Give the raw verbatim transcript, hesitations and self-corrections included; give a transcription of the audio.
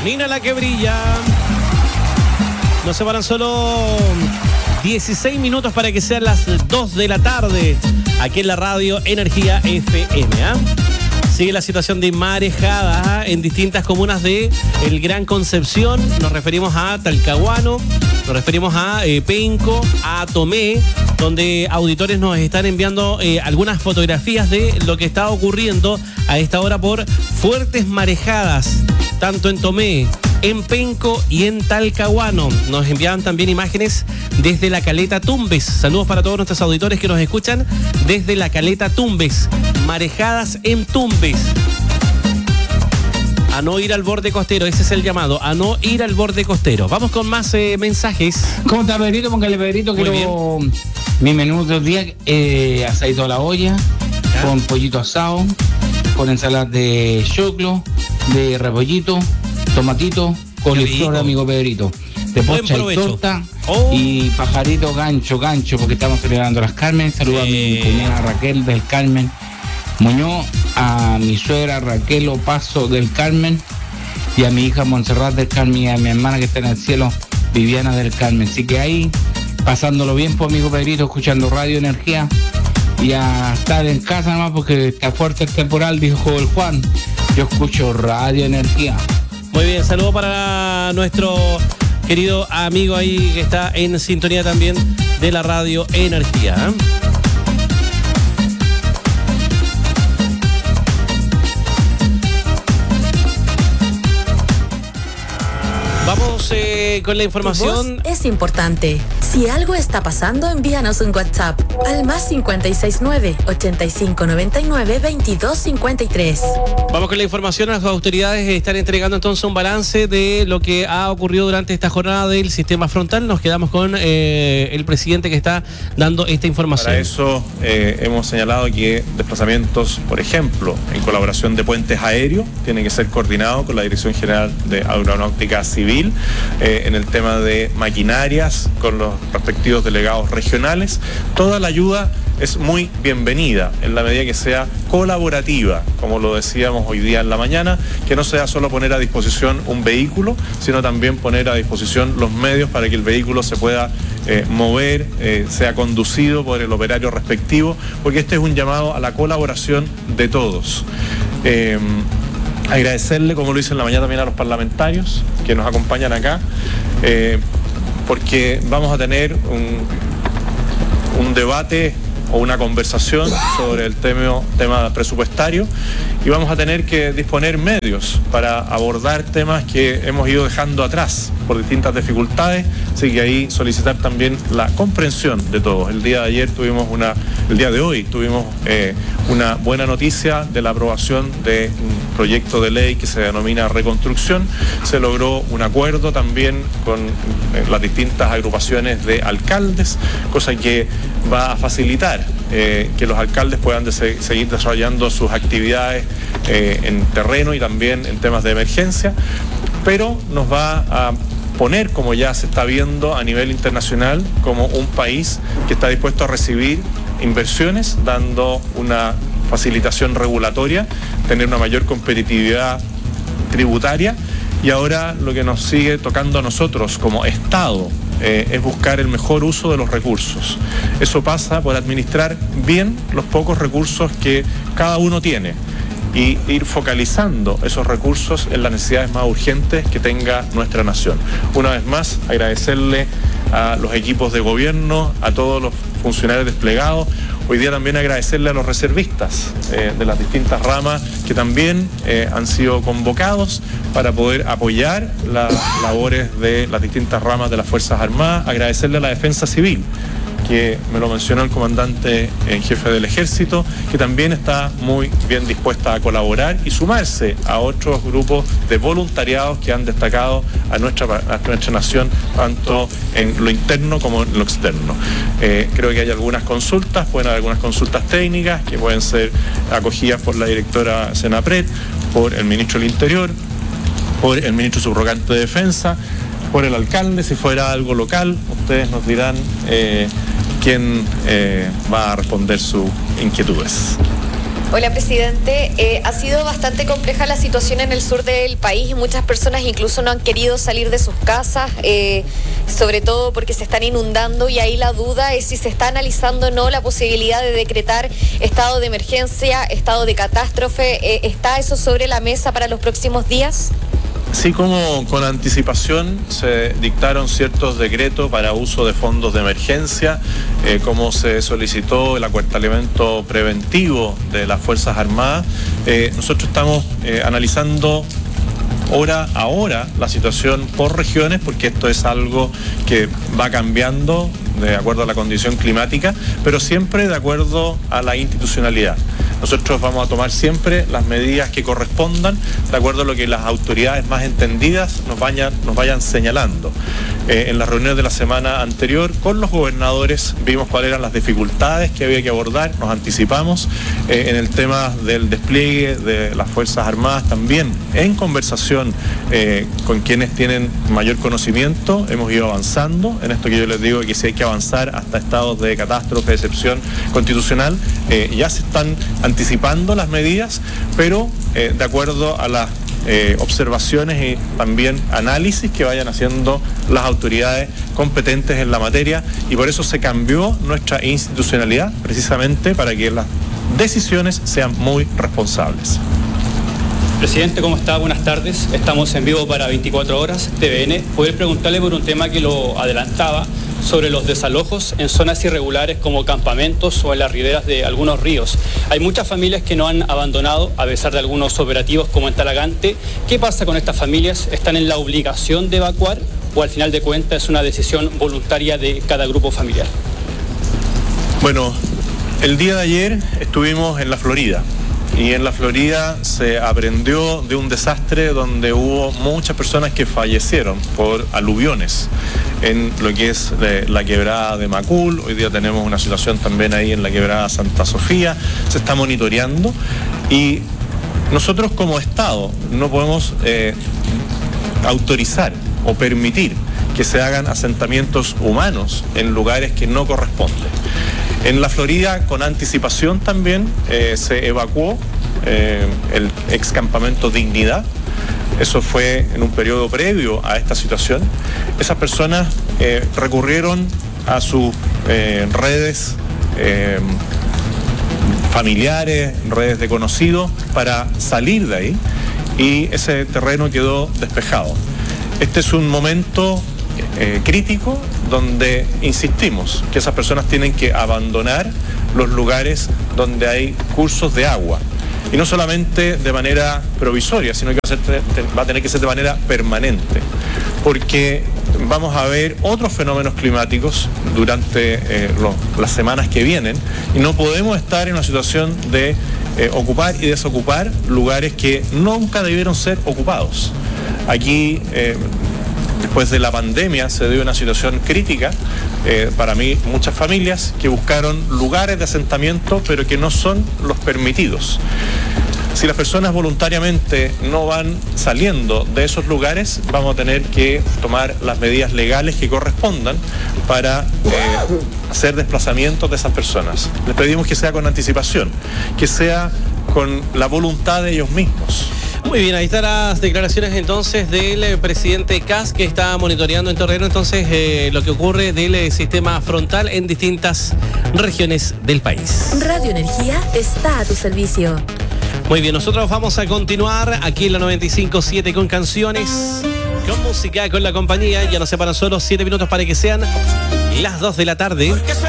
Nina la que brilla. Nos separan solo dieciséis minutos para que sean las dos de la tarde. Aquí en la radio Energía F M. ¿eh? Sigue la situación de marejada en distintas comunas de el Gran Concepción. Nos referimos a Talcahuano, nos referimos a eh, Penco, a Tomé, donde auditores nos están enviando eh, algunas fotografías de lo que está ocurriendo a esta hora por fuertes marejadas, tanto en Tomé, en Penco y en Talcahuano. Nos enviaban también imágenes desde la Caleta Tumbes. Saludos para todos nuestros auditores que nos escuchan desde la Caleta Tumbes. Marejadas en Tumbes. A no ir al borde costero, ese es el llamado, a no ir al borde costero. Vamos con más eh, mensajes. ¿Cómo está, Pedrito? Póngale, Pedrito, quiero mi menú del día, eh, asadito a la olla, ¿ya? Con pollito asado, con ensalada de choclo, de repollito, tomatito, coliflor, amigo Pedrito. De pocha y torta, oh. Y pajarito gancho, gancho, porque estamos celebrando las Carmen. Saludos sí. A mi cuñada Raquel del Carmen Muñoz, a mi suegra Raquel Opaso del Carmen y a mi hija Montserrat del Carmen y a mi hermana que está en el cielo, Viviana del Carmen. Así que ahí, pasándolo bien, pues, amigo Pedrito, escuchando Radio Energía y a estar en casa nomás porque está fuerte el temporal, dijo el Juan. Yo escucho Radio Energía. Muy bien, saludo para nuestro querido amigo ahí que está en sintonía también de la Radio Energía. ¿eh? Vamos eh, con la información. Tu voz es importante. Si algo está pasando, envíanos un WhatsApp al más cinco seis nueve, ochenta y cinco noventa y nueve, veintidós cincuenta y tres. Vamos con la información. Las autoridades están entregando entonces un balance de lo que ha ocurrido durante esta jornada del sistema frontal. Nos quedamos con eh, el presidente que está dando esta información. Para eso eh, hemos señalado que desplazamientos, por ejemplo, en colaboración de puentes aéreos, tienen que ser coordinados con la Dirección General de Aeronáutica Civil, eh, en el tema de maquinarias, con los respectivos delegados regionales. Toda la ayuda es muy bienvenida en la medida que sea colaborativa, como lo decíamos hoy día en la mañana, que no sea solo poner a disposición un vehículo, sino también poner a disposición los medios para que el vehículo se pueda eh, mover, eh, sea conducido por el operario respectivo, porque este es un llamado a la colaboración de todos. Eh, agradecerle, como lo hice en la mañana también, a los parlamentarios que nos acompañan acá, eh, porque vamos a tener un, un debate o una conversación sobre el tema, tema presupuestario y vamos a tener que disponer medios para abordar temas que hemos ido dejando atrás por distintas dificultades, así que ahí solicitar también la comprensión de todos. El día de ayer tuvimos una, el día de hoy tuvimos eh, una buena noticia de la aprobación de un proyecto de ley que se denomina Reconstrucción. Se logró un acuerdo también con eh, las distintas agrupaciones de alcaldes, cosa que va a facilitar eh, que los alcaldes puedan de se, seguir desarrollando sus actividades eh, en terreno y también en temas de emergencia, pero nos va a poner, como ya se está viendo a nivel internacional, como un país que está dispuesto a recibir inversiones, dando una facilitación regulatoria, tener una mayor competitividad tributaria, y ahora lo que nos sigue tocando a nosotros como Estado eh, es buscar el mejor uso de los recursos. Eso pasa por administrar bien los pocos recursos que cada uno tiene y ir focalizando esos recursos en las necesidades más urgentes que tenga nuestra nación. Una vez más, agradecerle a los equipos de gobierno, a todos los funcionarios desplegados. Hoy día también agradecerle a los reservistas eh, de las distintas ramas que también eh, han sido convocados para poder apoyar las labores de las distintas ramas de las Fuerzas Armadas. Agradecerle a la Defensa Civil, que me lo mencionó el comandante en jefe del Ejército, que también está muy bien dispuesta a colaborar y sumarse a otros grupos de voluntariados que han destacado a nuestra, a nuestra nación, tanto en lo interno como en lo externo. Eh, creo que hay algunas consultas, pueden haber algunas consultas técnicas que pueden ser acogidas por la directora Senapred, por el ministro del Interior, por el ministro subrogante de Defensa, por el alcalde. Si fuera algo local, ustedes nos dirán eh, quién eh, va a responder sus inquietudes. Hola, presidente. Eh, ha sido bastante compleja la situación en el sur del país y muchas personas incluso no han querido salir de sus casas, eh, sobre todo porque se están inundando, y ahí la duda es si se está analizando o no la posibilidad de decretar estado de emergencia, estado de catástrofe. Eh, ¿Está eso sobre la mesa para los próximos días? Así como con anticipación se dictaron ciertos decretos para uso de fondos de emergencia, eh, como se solicitó el acuartelamiento preventivo de las Fuerzas Armadas, eh, nosotros estamos eh, analizando hora a hora la situación por regiones, porque esto es algo que va cambiando de acuerdo a la condición climática, pero siempre de acuerdo a la institucionalidad. Nosotros vamos a tomar siempre las medidas que correspondan de acuerdo a lo que las autoridades más entendidas nos vayan, nos vayan señalando. Eh, en las reuniones de la semana anterior con los gobernadores vimos cuáles eran las dificultades que había que abordar, nos anticipamos. Eh, en el tema del despliegue de las Fuerzas Armadas también, en conversación eh, con quienes tienen mayor conocimiento, hemos ido avanzando en esto que yo les digo, que si hay que avanzar hasta estados de catástrofe, de excepción constitucional, eh, ya se están anticipando las medidas, pero eh, de acuerdo a las eh, observaciones y también análisis que vayan haciendo las autoridades competentes en la materia, y por eso se cambió nuestra institucionalidad precisamente para que las decisiones sean muy responsables. Presidente, ¿cómo está? Buenas tardes. Estamos en vivo para veinticuatro horas T V N. Poder preguntarle por un tema que lo adelantaba, sobre los desalojos en zonas irregulares como campamentos o en las riberas de algunos ríos. Hay muchas familias que no han abandonado a pesar de algunos operativos como en Talagante. ¿Qué pasa con estas familias? ¿Están en la obligación de evacuar o al final de cuentas es una decisión voluntaria de cada grupo familiar? Bueno, el día de ayer estuvimos en la Florida. Y en la Florida se aprendió de un desastre donde hubo muchas personas que fallecieron por aluviones en lo que es la quebrada de Macul. Hoy día tenemos una situación también ahí en la quebrada Santa Sofía. Se está monitoreando y nosotros como Estado no podemos eh, autorizar o permitir que se hagan asentamientos humanos en lugares que no corresponden. En la Florida, con anticipación también, eh, se evacuó eh, el ex campamento Dignidad. Eso fue en un periodo previo a esta situación. Esas personas eh, recurrieron a sus eh, redes eh, familiares, redes de conocidos, para salir de ahí, y ese terreno quedó despejado. Este es un momento Eh, crítico donde insistimos que esas personas tienen que abandonar los lugares donde hay cursos de agua, y no solamente de manera provisoria, sino que va a, ser, va a tener que ser de manera permanente, porque vamos a ver otros fenómenos climáticos durante eh, lo, las semanas que vienen, y no podemos estar en una situación de eh, ocupar y desocupar lugares que nunca debieron ser ocupados. Aquí eh, después de la pandemia se dio una situación crítica eh, para mí, muchas familias que buscaron lugares de asentamiento pero que no son los permitidos. Si las personas voluntariamente no van saliendo de esos lugares, vamos a tener que tomar las medidas legales que correspondan para eh, hacer desplazamientos de esas personas. Les pedimos que sea con anticipación, que sea con la voluntad de ellos mismos. Muy bien, ahí están las declaraciones entonces del presidente Kast, que está monitoreando en terreno entonces eh, lo que ocurre del eh, sistema frontal en distintas regiones del país. Radio Energía está a tu servicio. Muy bien, nosotros vamos a continuar aquí en la noventa y cinco punto siete con canciones, con música, con la compañía. Ya nos separan solo siete minutos para que sean las dos de la tarde.